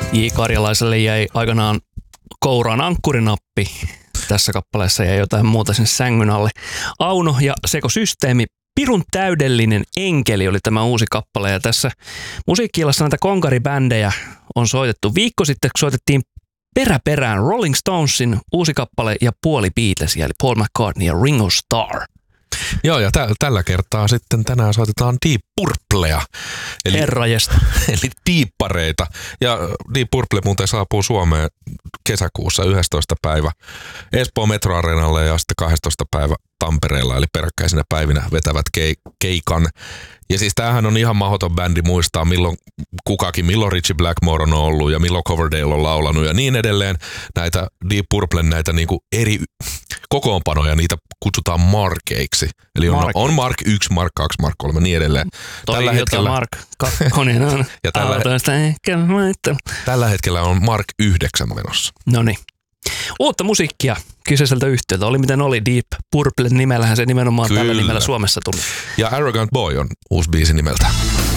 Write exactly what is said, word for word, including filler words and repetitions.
J. Karjalaiselle jäi aikanaan kouraan ankkurinappi. Tässä kappaleessa jäi jotain muuta sen sängyn alle. Auno ja Sekosysteemi. Pirun täydellinen enkeli oli tämä uusi kappale. Ja tässä musiikki-illassa näitä konkaribändejä on soitettu. Viikko sitten soitettiin peräperään Rolling Stonesin uusi kappale ja puoli Beatlesia, eli Paul McCartney ja Ringo Starr. Joo, ja tä- tällä kertaa sitten tänään soitetaan Deep Purplea. Eli, Herrajesta. eli diippareita. Ja Deep Purple muuten saapuu Suomeen kesäkuussa yhdestoista päivä Espoon Metroareenalle ja sitten kahdestoista päivä Tampereella, eli peräkkäisinä päivinä vetävät ke- keikan. Ja siis tämähän on ihan mahdoton bändi muistaa, milloin kukakin, milloin Richie Blackmore on ollut ja milloin Coverdale on laulanut ja niin edelleen. Näitä Deep Purplen näitä niinku eri kokoonpanoja, niitä kutsutaan markeiksi. Eli on, on Mark yksi, Mark kaksi, Mark kolme, niin edelleen. Toi tällä hetkellä Mark kakkonen on. Ja tällä, ehkä tällä hetkellä on Mark yhdeksän menossa. Noniin. Uutta musiikkia kyseiseltä yhtiöltä. Oli miten oli, Deep Purple nimellähän se nimenomaan Kyllä. tällä nimellä Suomessa tuli. Ja Arrogant Boy on uusi biisi nimeltä.